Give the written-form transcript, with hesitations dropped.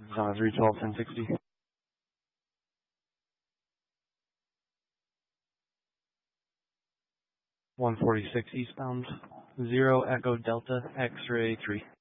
Zona 312, 1060. 146 eastbound, 0 Echo Delta, X-ray 3.